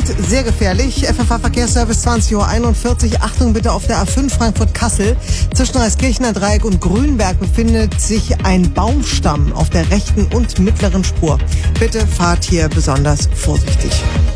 klingt sehr gefährlich. FFH Verkehrsservice 20:41 Uhr. Achtung bitte auf der A5 Frankfurt-Kassel. Zwischen Reiskirchener Dreieck und Grünberg befindet sich ein Baumstamm auf der rechten und mittleren Spur. Bitte fahrt hier besonders vorsichtig.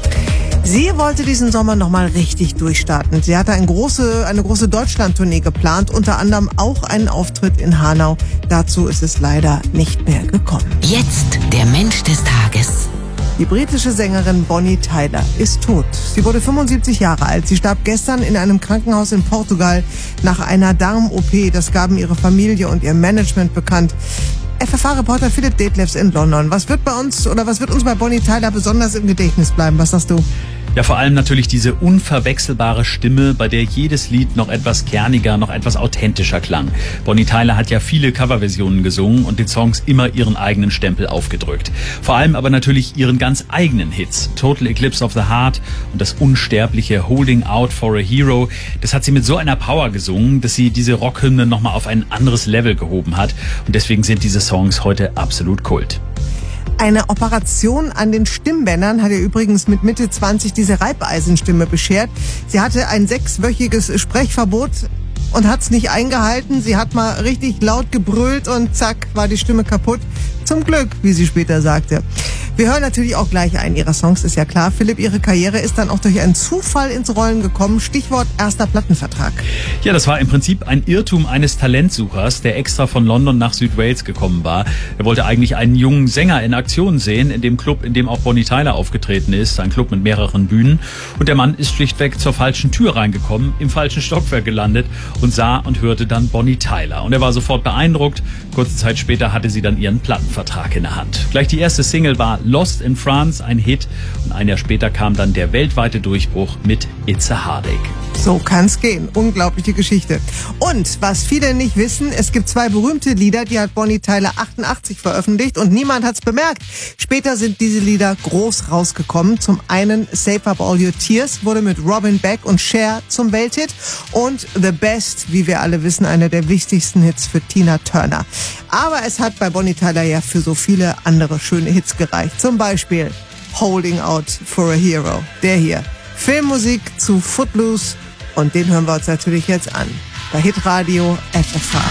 Sie wollte diesen Sommer nochmal richtig durchstarten. Sie hatte eine große Deutschland-Tournee geplant, unter anderem auch einen Auftritt in Hanau. Dazu ist es leider nicht mehr gekommen. Jetzt der Mensch des Tages. Die britische Sängerin Bonnie Tyler ist tot. Sie wurde 75 Jahre alt. Sie starb gestern in einem Krankenhaus in Portugal nach einer Darm-OP. Das gaben ihre Familie und ihr Management bekannt. FFH-Reporter Philipp Detlefs in London. Was wird uns bei Bonnie Tyler besonders im Gedächtnis bleiben? Was sagst du? Ja, vor allem natürlich diese unverwechselbare Stimme, bei der jedes Lied noch etwas kerniger, noch etwas authentischer klang. Bonnie Tyler hat ja viele Coverversionen gesungen und den Songs immer ihren eigenen Stempel aufgedrückt. Vor allem aber natürlich ihren ganz eigenen Hits. Total Eclipse of the Heart und das unsterbliche Holding Out for a Hero. Das hat sie mit so einer Power gesungen, dass sie diese Rockhymne nochmal auf ein anderes Level gehoben hat. Und deswegen sind diese Songs heute absolut Kult. Eine Operation an den Stimmbändern hat ihr übrigens mit Mitte 20 diese Reibeisenstimme beschert. Sie hatte ein 6-wöchiges Sprechverbot und hat's nicht eingehalten. Sie hat mal richtig laut gebrüllt und zack, war die Stimme kaputt. Zum Glück, wie sie später sagte. Wir hören natürlich auch gleich einen ihrer Songs, ist ja klar. Philipp, ihre Karriere ist dann auch durch einen Zufall ins Rollen gekommen. Stichwort erster Plattenvertrag. Ja, das war im Prinzip ein Irrtum eines Talentsuchers, der extra von London nach Südwales gekommen war. Er wollte eigentlich einen jungen Sänger in Aktion sehen, in dem Club, in dem auch Bonnie Tyler aufgetreten ist. Ein Club mit mehreren Bühnen. Und der Mann ist schlichtweg zur falschen Tür reingekommen, im falschen Stockwerk gelandet und sah und hörte dann Bonnie Tyler. Und er war sofort beeindruckt. Kurze Zeit später hatte sie dann ihren Plattenvertrag in der Hand. Gleich die erste Single war Lost in France, ein Hit. Und ein Jahr später kam dann der weltweite Durchbruch mit It's a Heartache. So kann's gehen. Unglaubliche Geschichte. Und was viele nicht wissen, es gibt 2 berühmte Lieder, die hat Bonnie Tyler 88 veröffentlicht und niemand hat's bemerkt. Später sind diese Lieder groß rausgekommen. Zum einen Save Up All Your Tears wurde mit Robin Beck und Cher zum Welthit und The Best, wie wir alle wissen, einer der wichtigsten Hits für Tina Turner. Aber es hat bei Bonnie Tyler ja für so viele andere schöne Hits gereicht. Zum Beispiel Holding Out for a Hero. Der hier. Filmmusik zu Footloose und den hören wir uns natürlich jetzt an. Bei Hitradio FFH.